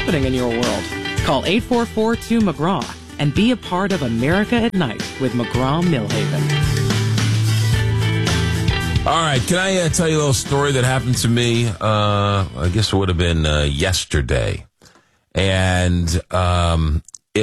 happening in your world. Call 844-2-McGraw and be a part of America at Night with McGraw-Millhaven. All right, can I tell you a little story that happened to me? I guess it would have been yesterday. And I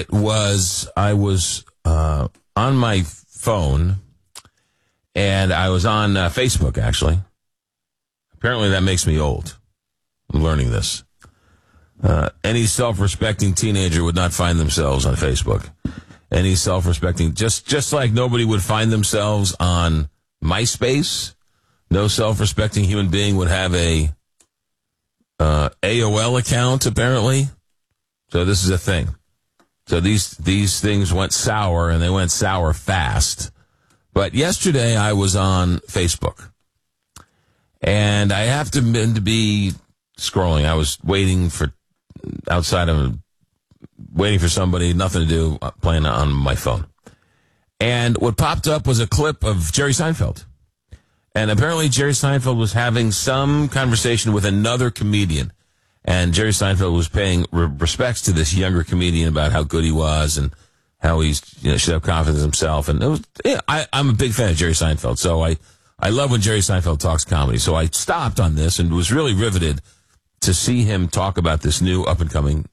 was on my phone, and I was on Facebook, actually. Apparently that makes me old. I'm learning this. Any self-respecting teenager would not find themselves on Facebook. Any self-respecting, just like nobody would find themselves on MySpace, no self-respecting human being would have a AOL account, apparently. So this is a thing. So these things went sour, and they went sour fast. But yesterday I was on Facebook, and I have to be scrolling. I was waiting for somebody, nothing to do, playing on my phone. And what popped up was a clip of Jerry Seinfeld. And apparently Jerry Seinfeld was having some conversation with another comedian. And Jerry Seinfeld was paying respects to this younger comedian about how good he was and how he should have confidence in himself. And it was, I'm a big fan of Jerry Seinfeld, so I love when Jerry Seinfeld talks comedy. So I stopped on this and was really riveted to see him talk about this new up-and-coming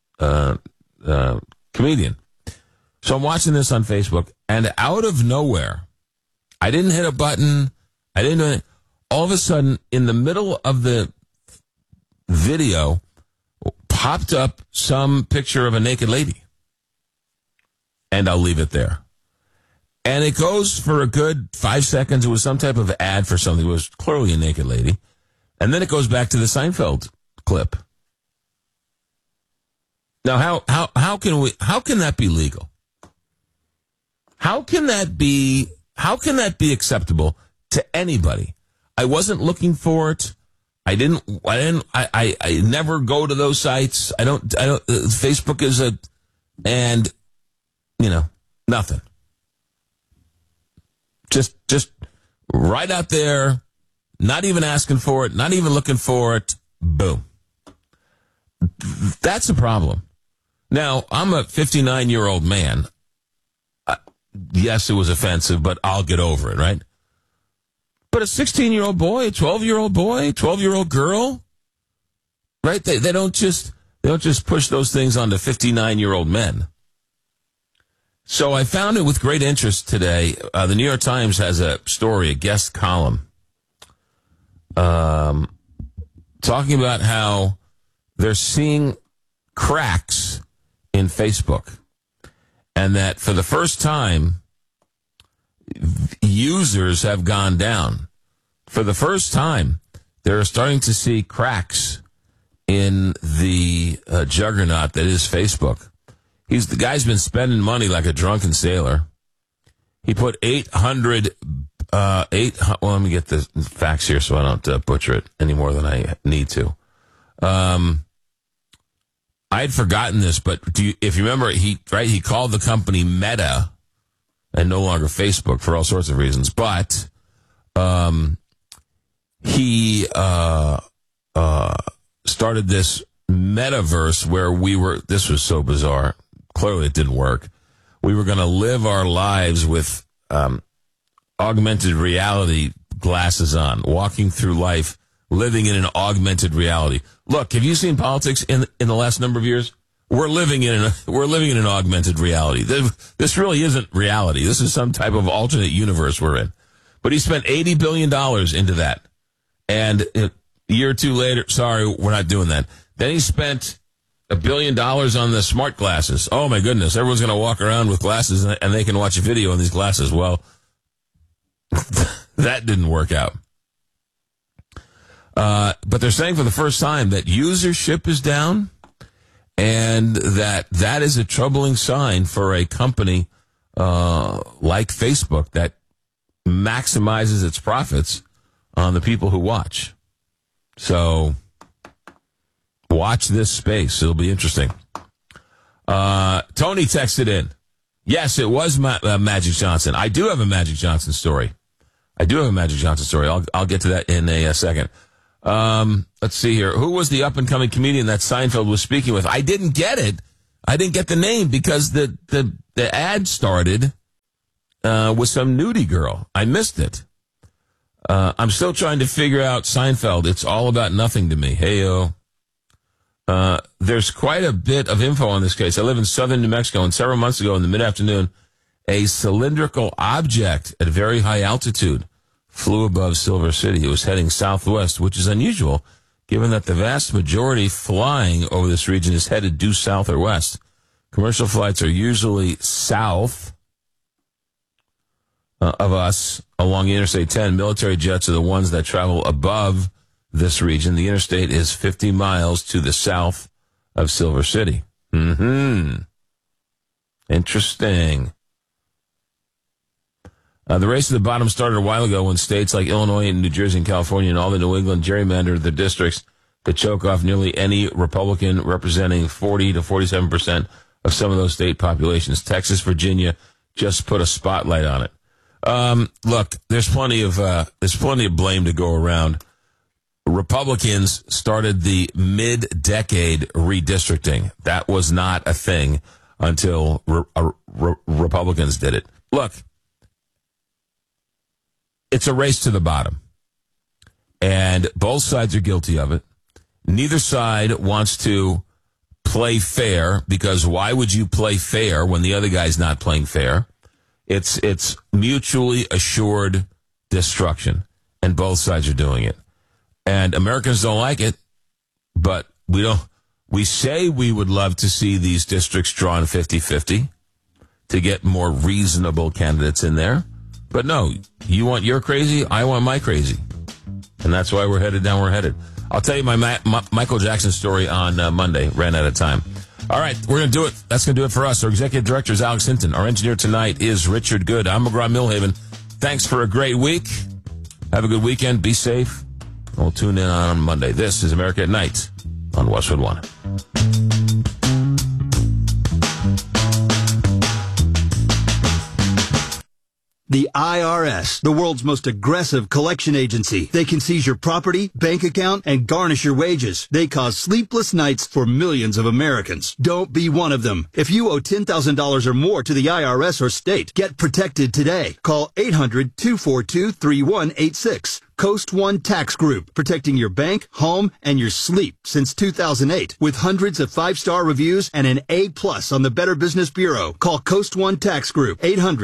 comedian. So I'm watching this on Facebook, and out of nowhere, I didn't hit a button. I didn't do anything. All of a sudden, in the middle of the video, popped up some picture of a naked lady. And I'll leave it there. And it goes for a good 5 seconds. It was some type of ad for something. It was clearly a naked lady. And then it goes back to the Seinfeld clip. Now, how can that be legal? How can that be acceptable to anybody? I wasn't looking for it. I never go to those sites. I don't, Facebook is nothing. Just right out there, not even asking for it, not even looking for it. Boom. That's a problem. Now, I'm a 59-year-old man. Yes, it was offensive, but I'll get over it, right? But a 16-year-old boy, a 12-year-old boy, 12-year-old girl, right? They don't just push those things onto 59-year-old men. So I found it with great interest today. The New York Times has a story, a guest column, talking about how they're seeing cracks in Facebook, and that for the first time, users have gone down. For the first time, they're starting to see cracks in the juggernaut that is Facebook. The guy's been spending money like a drunken sailor. He put 800, well, let me get the facts here so I don't butcher it any more than I need to. I had forgotten this, but if you remember, he called the company Meta and no longer Facebook for all sorts of reasons. But he started this metaverse where this was so bizarre. Clearly it didn't work. We were going to live our lives with augmented reality glasses on, walking through life, living in an augmented reality. Look, have you seen politics in the last number of years? We're living in an augmented reality. This really isn't reality. This is some type of alternate universe we're in. But he spent $80 billion into that. And a year or two later, sorry, we're not doing that. Then he spent $1 billion on the smart glasses. Oh, my goodness. Everyone's going to walk around with glasses and they can watch a video on these glasses. Well, that didn't work out. But they're saying for the first time that usership is down and that is a troubling sign for a company like Facebook that maximizes its profits on the people who watch. So watch this space. It'll be interesting. Tony texted in. Yes, it was Magic Johnson. I do have a Magic Johnson story. I'll get to that in a second. Let's see here. Who was the up-and-coming comedian that Seinfeld was speaking with? I didn't get it. I didn't get the name because the ad started with some nudie girl. I missed it. I'm still trying to figure out Seinfeld. It's all about nothing to me. Hey-o. There's quite a bit of info on this case. I live in southern New Mexico, and several months ago in the mid-afternoon, a cylindrical object at very high altitude flew above Silver City. It was heading southwest, which is unusual, given that the vast majority flying over this region is headed due south or west. Commercial flights are usually south of us along Interstate 10. Military jets are the ones that travel above this region. The interstate is 50 miles to the south of Silver City. Interesting. The race to the bottom started a while ago when states like Illinois and New Jersey and California and all the New England gerrymandered their districts to choke off nearly any Republican representing 40 to 47% of some of those state populations. Texas, Virginia just put a spotlight on it. Look, there's plenty of blame to go around. Republicans started the mid-decade redistricting. That was not a thing until Republicans did it. Look, it's a race to the bottom, and both sides are guilty of it. Neither side wants to play fair, because why would you play fair when the other guy's not playing fair? It's mutually assured destruction, and both sides are doing it. And Americans don't like it, but we say we would love to see these districts drawn 50-50 to get more reasonable candidates in there. But no, you want your crazy, I want my crazy. And that's why we're headed down where we're headed. I'll tell you my Michael Jackson story on Monday. Ran out of time. All right, we're going to do it. That's going to do it for us. Our executive director is Alex Hinton. Our engineer tonight is Richard Good. I'm McGraw-Milhaven. Thanks for a great week. Have a good weekend. Be safe. We'll tune in on Monday. This is America at Night on Westwood One. The IRS, the world's most aggressive collection agency. They can seize your property, bank account, and garnish your wages. They cause sleepless nights for millions of Americans. Don't be one of them. If you owe $10,000 or more to the IRS or state, get protected today. Call 800-242-3186. Coast One Tax Group, protecting your bank, home, and your sleep since 2008. With hundreds of 5-star reviews and an A+ on the Better Business Bureau. Call Coast One Tax Group,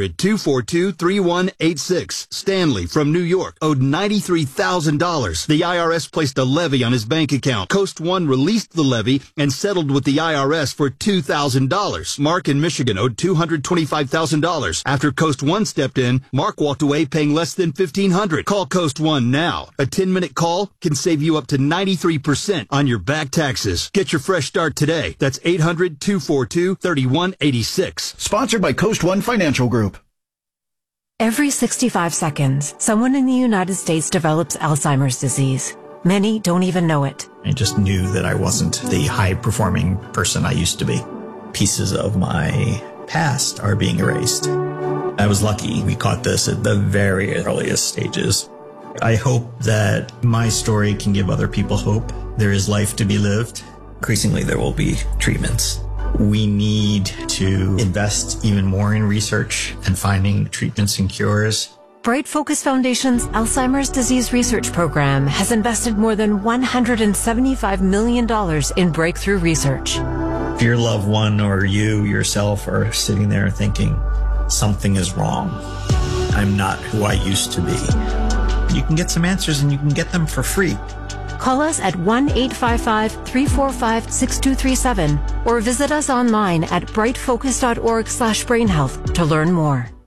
800-242-3186. Stanley from New York owed $93,000. The IRS placed a levy on his bank account. Coast One released the levy and settled with the IRS for $2,000. Mark in Michigan owed $225,000. After Coast One stepped in, Mark walked away paying less than $1,500. Call Coast One now. A 10-minute call can save you up to 93% on your back taxes. Get your fresh start today. That's 800-242-3186. Sponsored by Coast One Financial Group. Every 65 seconds, someone in the United States develops Alzheimer's disease. Many don't even know it. I just knew that I wasn't the high-performing person I used to be. Pieces of my past are being erased. I was lucky we caught this at the very earliest stages. I hope that my story can give other people hope. There is life to be lived. Increasingly, there will be treatments. We need to invest even more in research and finding treatments and cures. Bright Focus Foundation's Alzheimer's Disease Research Program has invested more than $175 million in breakthrough research. If your loved one or you yourself are sitting there thinking, something is wrong, I'm not who I used to be, you can get some answers and you can get them for free. Call us at 1-855-345-6237 or visit us online at brightfocus.org/brainhealth to learn more.